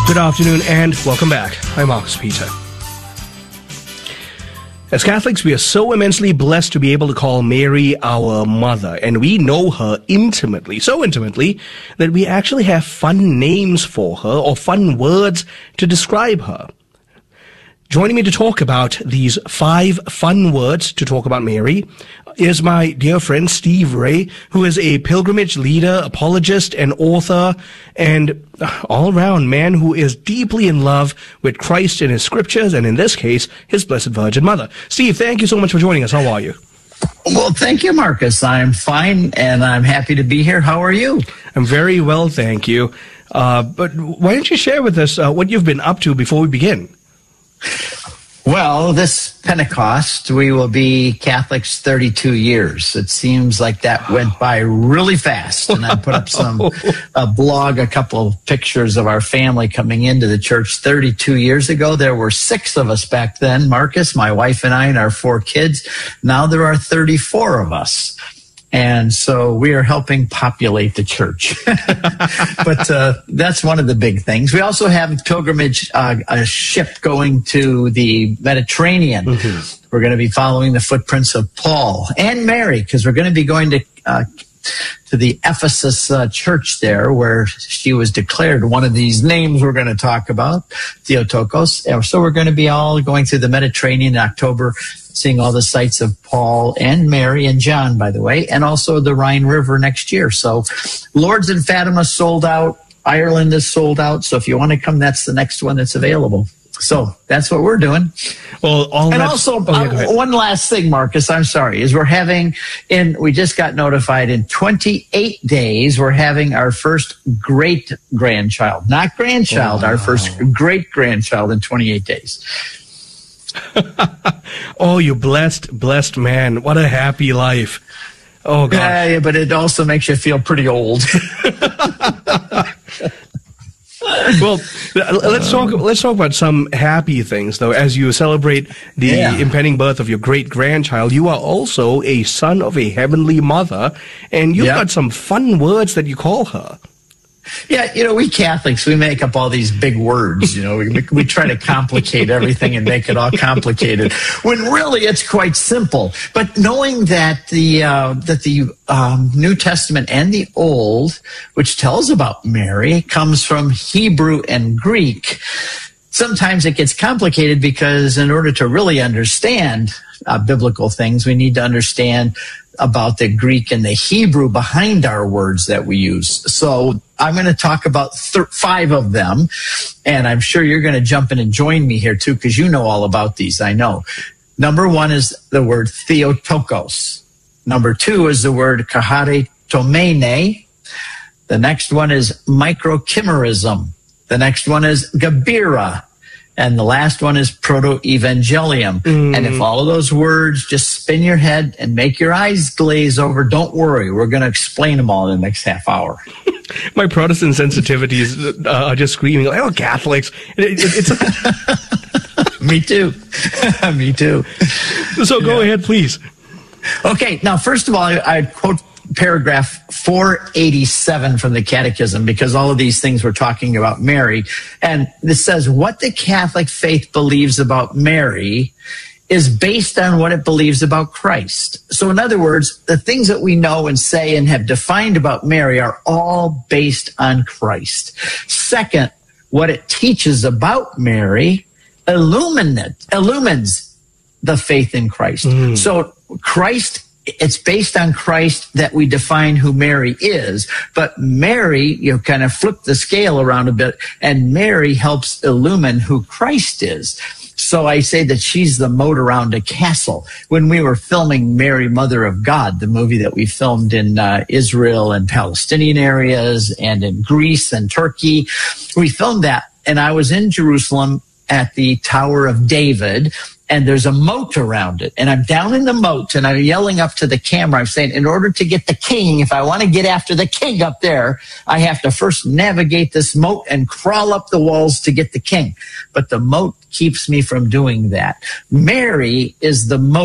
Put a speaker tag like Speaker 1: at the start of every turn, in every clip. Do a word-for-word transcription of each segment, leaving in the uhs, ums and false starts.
Speaker 1: Good afternoon and welcome back. I'm Marcus Peter. As Catholics, we are so immensely blessed to be able to call Mary our mother, and we know her intimately, so intimately that we actually have fun names for her or fun words to describe her. Joining me to talk about these five fun words to talk about Mary is my dear friend Steve Ray, who is a pilgrimage leader, apologist, and author, and all-round man who is deeply in love with Christ and his scriptures, and in this case, his Blessed Virgin Mother. Steve, thank you so much for joining us. How are you?
Speaker 2: Well, thank you, Marcus. I'm fine, and I'm happy to be here. How are you?
Speaker 1: I'm very well, thank you. Uh, but why don't you share with us uh, what you've been up to before we begin?
Speaker 2: Well, this Pentecost, we will be Catholics thirty-two years. It seems like that went by really fast. And I put up some a blog, a couple of pictures of our family coming into the church thirty-two years ago. There were six of us back then, Marcus, my wife and I, and our four kids. Now there are thirty-four of us. And so we are helping populate the church. But uh, that's one of the big things. We also have pilgrimage, uh, a ship going to the Mediterranean. Mm-hmm. We're going to be following the footprints of Paul and Mary, because we're going to be going to uh, to the Ephesus uh, church there, where she was declared one of these names we're going to talk about, Theotokos. And so we're going to be all going through the Mediterranean in October, seeing all the sites of Paul and Mary and John, by the way, and also the Rhine River next year. So Lourdes and Fatima sold out. Ireland is sold out. So if you want to come, that's the next one that's available. So that's what we're doing.
Speaker 1: Well, all
Speaker 2: and
Speaker 1: that's,
Speaker 2: also,
Speaker 1: oh, yeah,
Speaker 2: uh, one last thing, Marcus, I'm sorry, is we're having, in we just got notified in twenty-eight days, we're having our first great-grandchild. Not grandchild,
Speaker 1: wow.
Speaker 2: Our first great-grandchild in twenty-eight days.
Speaker 1: Oh, you blessed, blessed man. What a happy life. Oh, God.
Speaker 2: Yeah, yeah, but it also makes you feel pretty old.
Speaker 1: Well, let's talk. Let's talk about some happy things, though. As you celebrate the
Speaker 2: yeah.
Speaker 1: impending birth of your great grandchild, you are also a son of a heavenly mother, and you've
Speaker 2: yep.
Speaker 1: got some fun words that you call her.
Speaker 2: Yeah, you know, we Catholics, we make up all these big words, you know, we, we try to complicate everything and make it all complicated, when really it's quite simple. But knowing that the, uh, that the um, New Testament and the Old, which tells about Mary, comes from Hebrew and Greek, sometimes it gets complicated because in order to really understand uh, biblical things, we need to understand about the Greek and the Hebrew behind our words that we use. So I'm going to talk about th- five of them, and I'm sure you're going to jump in and join me here too, because you know all about these, I know. Number one is the word Theotokos. Number two is the word Charitomene. The next one is microchimerism. The next one is Gabira. And the last one is proto-evangelium. Mm. And if all of those words just spin your head and make your eyes glaze over, don't worry. We're going to explain them all in the next half hour.
Speaker 1: My Protestant sensitivities uh, are just screaming, oh, Catholics. It, it, it's
Speaker 2: Me too. Me too.
Speaker 1: So go yeah. ahead, please.
Speaker 2: Okay. Now, first of all, I, I quote paragraph four eighty-seven from the Catechism, because all of these things we're talking about Mary. And this says, what the Catholic faith believes about Mary is based on what it believes about Christ. So in other words, the things that we know and say and have defined about Mary are all based on Christ. Second, what it teaches about Mary illumines, illumines the faith in Christ. Mm. So Christ, it's based on Christ that we define who Mary is, but Mary, you know, kind of flip the scale around a bit, and Mary helps illumine who Christ is. So I say that she's the moat around a castle. When we were filming Mary, Mother of God, the movie that we filmed in uh, Israel and Palestinian areas and in Greece and Turkey, we filmed that, and I was in Jerusalem at the Tower of David, and there's a moat around it. And I'm down in the moat, and I'm yelling up to the camera. I'm saying, in order to get the king, if I want to get after the king up there, I have to first navigate this moat and crawl up the walls to get the king. But the moat keeps me from doing that. Mary is the moat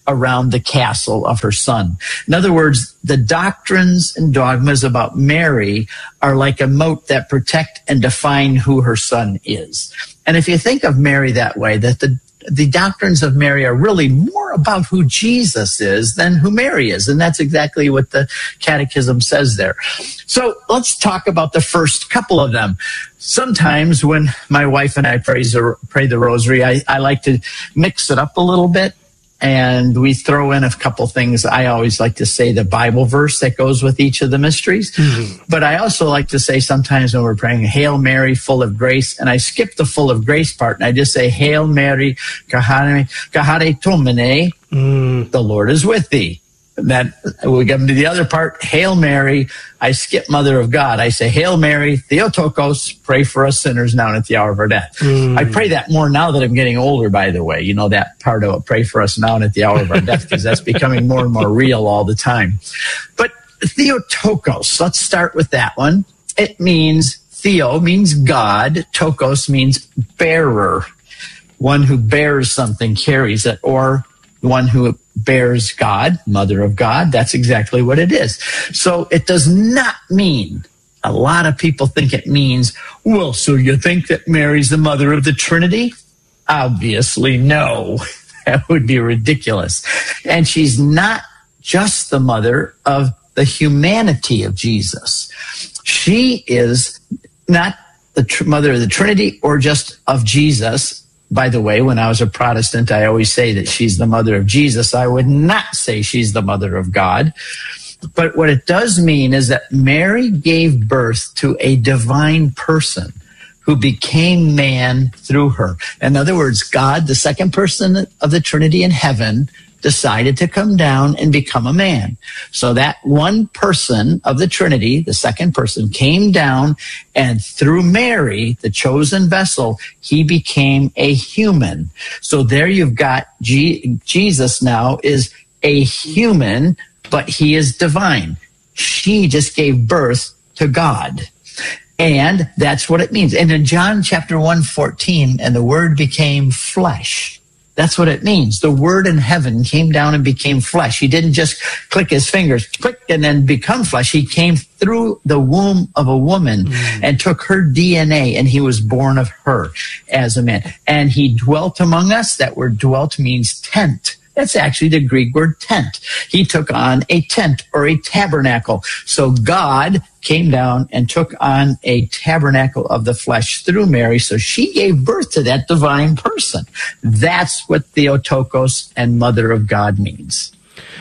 Speaker 2: around the castle of her son. In other words, the doctrines and dogmas about Mary are like a moat that protect and define who her son is. And if you think of Mary that way, that the the doctrines of Mary are really more about who Jesus is than who Mary is. And that's exactly what the Catechism says there. So let's talk about the first couple of them. Sometimes when my wife and I pray, pray the rosary, I, I like to mix it up a little bit. And we throw in a couple things. I always like to say the Bible verse that goes with each of the mysteries. Mm-hmm. But I also like to say sometimes when we're praying, Hail Mary, full of grace. And I skip the full of grace part and I just say, Hail Mary, Kahare Tomene, mm. the Lord is with thee. And then we get into the other part, Hail Mary, I skip Mother of God. I say, Hail Mary, Theotokos, pray for us sinners now and at the hour of our death. Mm. I pray that more now that I'm getting older, by the way. You know, that part of pray for us now and at the hour of our death, because that's becoming more and more real all the time. But Theotokos, let's start with that one. It means, Theo means God, Tokos means bearer, one who bears something, carries it, or one who bears God, Mother of God. That's exactly what it is. So it does not mean, a lot of people think it means, well, so you think that Mary's the mother of the Trinity? Obviously, no. That would be ridiculous. And she's not just the mother of the humanity of Jesus. She is not the tr- mother of the Trinity or just of Jesus. By the way, when I was a Protestant, I always say that she's the mother of Jesus. I would not say she's the mother of God. But what it does mean is that Mary gave birth to a divine person who became man through her. In other words, God, the second person of the Trinity in heaven, decided to come down and become a man. So that one person of the Trinity, the second person, came down, and through Mary, the chosen vessel, he became a human. So there you've got G- Jesus now is a human, but he is divine. She just gave birth to God. And that's what it means. And in John chapter one fourteen, and the word became flesh. That's what it means. The Word in heaven came down and became flesh. He didn't just click his fingers, click, and then become flesh. He came through the womb of a woman mm. and took her D N A, and he was born of her as a man. And he dwelt among us. That word dwelt means tent. That's actually the Greek word tent. He took on a tent or a tabernacle. So God came down and took on a tabernacle of the flesh through Mary. So she gave birth to that divine person. That's what Theotokos and Mother of God means.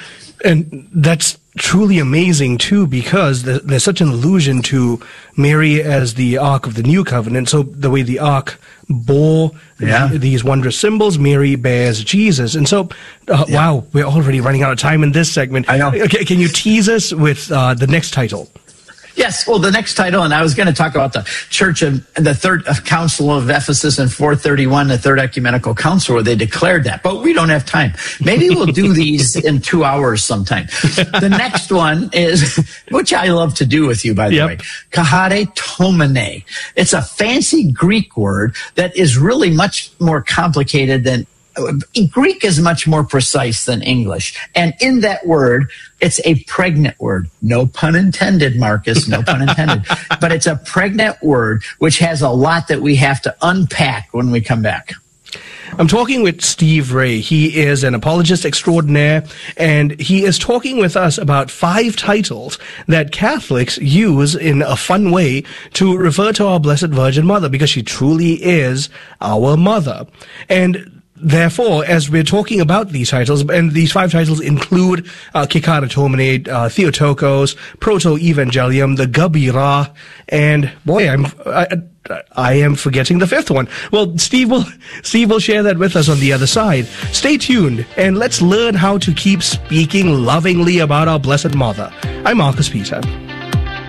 Speaker 1: And that's truly amazing, too, because there's such an allusion to Mary as the Ark of the New Covenant. So the way the Ark bore yeah. th- these wondrous symbols, Mary bears Jesus. And so, uh, yeah. wow, we're already running out of time in this segment.
Speaker 2: I know.
Speaker 1: Okay, can you tease us with uh, the next title?
Speaker 2: Yes, well, the next title, and I was going to talk about the Church of the Third Council of Ephesus in four thirty-one, the Third Ecumenical Council, where they declared that. But we don't have time. Maybe we'll do these in two hours sometime. The next one is, which I love to do with you, by the yep. way, Kahare Tomene. It's a fancy Greek word that is really much more complicated than Greek is much more precise than English. And in that word, it's a pregnant word. No pun intended, Marcus, no pun intended. But it's a pregnant word, which has a lot that we have to unpack when we come back.
Speaker 1: I'm talking with Steve Ray. He is an apologist extraordinaire, and he is talking with us about five titles that Catholics use in a fun way to refer to our Blessed Virgin Mother, because she truly is our mother. And therefore, as we're talking about these titles, and these five titles include uh, Kikara Tomene, uh, Theotokos, Proto-Evangelium, the Gabira, and boy, I'm I, I am forgetting the fifth one. Well, Steve will Steve will share that with us on the other side. Stay tuned, and let's learn how to keep speaking lovingly about our Blessed Mother. I'm Marcus Peter.